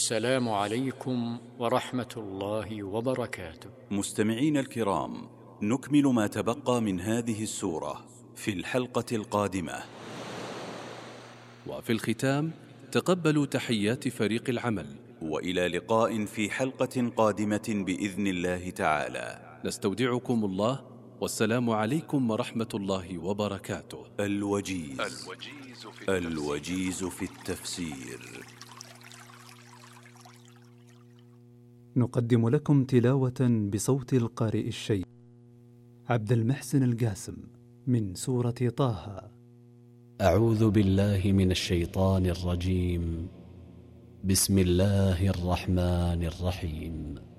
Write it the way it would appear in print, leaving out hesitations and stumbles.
والسلام عليكم ورحمة الله وبركاته. مستمعين الكرام، نكمل ما تبقى من هذه السورة في الحلقة القادمة. وفي الختام تقبلوا تحيات فريق العمل، وإلى لقاء في حلقة قادمة بإذن الله تعالى. نستودعكم الله، والسلام عليكم ورحمة الله وبركاته. الوجيز في التفسير. نقدم لكم تلاوة بصوت القارئ الشيخ عبد المحسن القاسم من سورة طه. أعوذ بالله من الشيطان الرجيم. بسم الله الرحمن الرحيم.